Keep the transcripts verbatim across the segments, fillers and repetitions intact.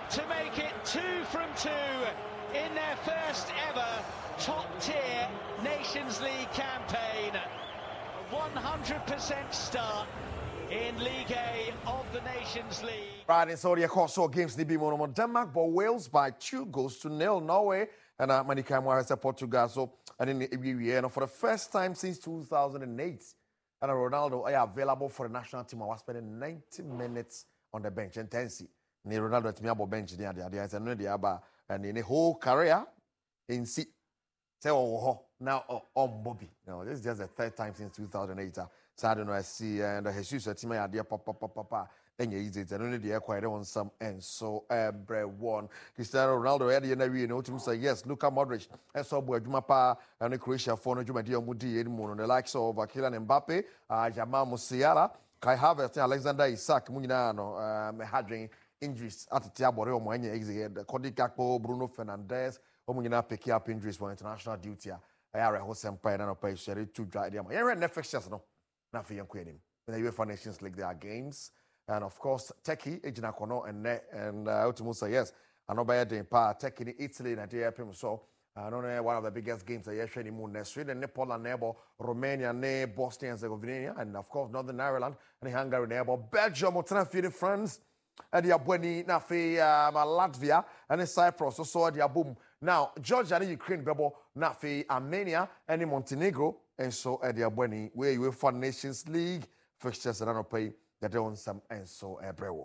to make it two from two in their first ever top-tier Nations League campaign. A one hundred percent start in League A of the Nations League. Right, and so the Kosovo games they be more Denmark, but Wales by two goals to nil. Norway and uh, Manika Moira Portugal. So and in the year, for the first time since two thousand eight, and Ronaldo are available for the national team. I was spending ninety minutes on the bench. And Tensi, ne Ronaldo at me about bench there. There is another about and in the whole career in see. Say oh now on Bobby. No, this is just the third time since two thousand eight. So I don't know. I see and uh, Jesus at me idea papa papa papa. And easy. And only the acquired on some and so every one. Cristiano Ronaldo had the end you know to say yes. Luka Modric and so boy Jumapa and the Croatia for no Juma Dia Mudi Edmund the likes of Kylian Mbappe, uh, Jamal Musiala, Kai Havertz, Alexander Isak, Munano, um, had injuries at the Tiabore or Moenia exit. Cody Gakpo, Bruno Fernandes. Omuna pick up injuries for international duty. I are a host empire and a pay share to dry them. You're in Netflix, no, nothing young quitting. In the UEFA Nations League, there are games, and of course, Turkey, Ejina Kono, and and ultimately say yes. I know by the part Turkey, Italy, and the April. So I don't know one of the biggest games that you're showing moon. Sweden, Nepal, and neighbor Romania, ne Bosnia and Herzegovina, and of course Northern Ireland and Hungary, neighbor Belgium, Montana, France. And the Abweni, Nafi, Latvia, and Cyprus, so saw the boom. Now, Georgia and Ukraine, Bebo, Nafi, Armenia, and Montenegro, and so at the Abweni, where you will find Nations League fixtures and I don't pay that on some and so a brewo.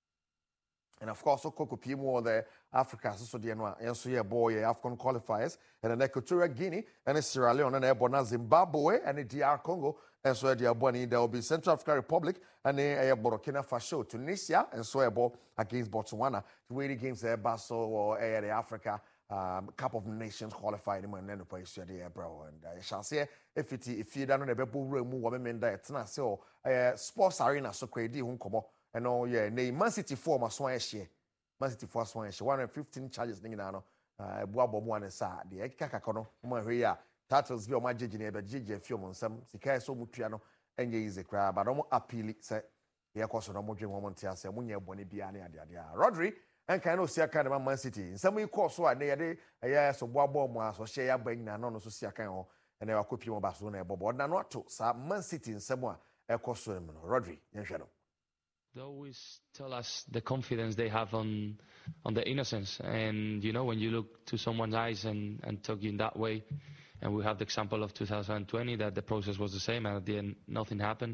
And of course, so Coco Pimo, the Africa, so the and so yeah, boy, Afcon qualifiers, and an Equatorial Guinea, and a Sierra Leone, and a Bona Zimbabwe, and a D R Congo. And so the Aboni, there will be Central African Republic and a Burkina Faso, Tunisia, and so about against Botswana. The way the games there, Basso or the Africa um, Cup of Nations qualified him and then the place the bro. And I shall say if it if you don't know the people room, women that it's not so sports arena so crazy who come and oh yeah, name Man City four my swan share. Man City four swan share. one hundred fifteen charges ninging ano. Uh, Boabo one and sa the Kakakono, Maria. Titles be on my judging but G J film on some Sika so mutriano and ye is a crab, but don't appeal say the course no more dream moment here say when you're bonny biani adia. Rodri and kind of see a kind of Man City. In some way course so I day a year so bobo was or share bring na no so see a kind of and they were copying about Barcelona bobo not to sa Man City in someone a course Rodri in shadow. They always tell us the confidence they have on on the innocence, and you know when you look to someone's eyes and and talk in that way. And we have the example of two thousand twenty that the process was the same, and at the end nothing happened.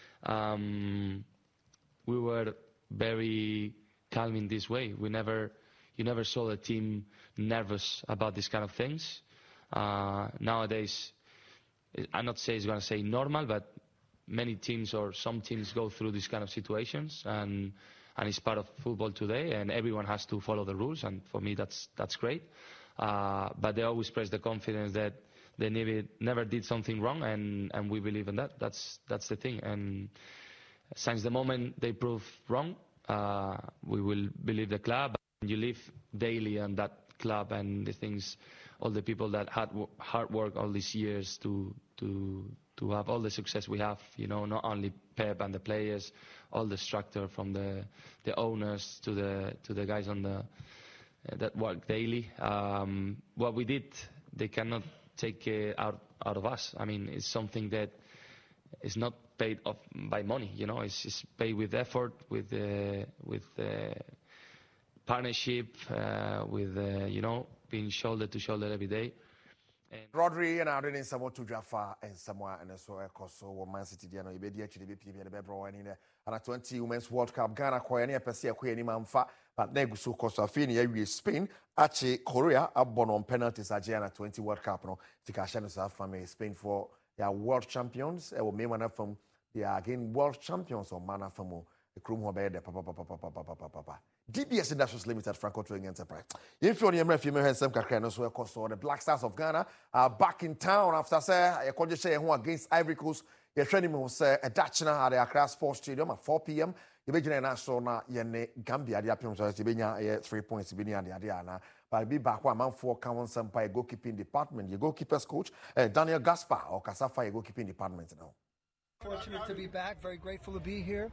Um, we were very calm in this way. We never, you never saw the team nervous about these kind of things. Uh, nowadays, I'm not saying it's going to say normal, but many teams or some teams go through these kind of situations, and and it's part of football today. And everyone has to follow the rules, and for me that's that's great. Uh, but they always express the confidence that they never, never did something wrong, and, and we believe in that. That's that's the thing. And since the moment they prove wrong, uh, we will believe the club. And you live daily on that club and the things, all the people that had hard work all these years to to to have all the success we have. You know, not only Pep and the players, all the structure from the the owners to the to the guys on the uh, that work daily. Um, what we did, they cannot take uh, out out of us. I mean, it's something that is not paid off by money. You know, it's, it's paid with effort, with uh, with uh, partnership, uh, with uh, you know being shoulder to shoulder every day. And Rodri and I didn't some to Jaffa and somewhere and so a Kosovo Man City. You know, you be actually be the Bebro and in there. And a twenty Women's World Cup, Ghana, Korea, Persia, Queen, Manfa, but Negusu, Costa Fini, Spain, actually, Korea, abon on penalties at Gianna twenty World Cup. No, Tikashan South from Spain for their world champions. I will make one from they are again world champions or mana from the crew who obey the papa, papa, papa, papa, papa, papa. D B S Industries Limited, Franco Trading Enterprise. If you're near me, if you may have some Kakano, so of course, the Black Stars of Ghana are back in town after say, I called you say, who against Ivory Coast. You're training me say a Dutch now at the Accra Sports Stadium at four p m You be getting an so now you're Gambia, the appearance of the three points, the Diana. But I'll be back one man for Common Sampai goalkeeping department, your goalkeeper's coach, uh, Daniel Gaspar, or Kasafa, your goalkeeping department now. Fortunate to be back, very grateful to be here.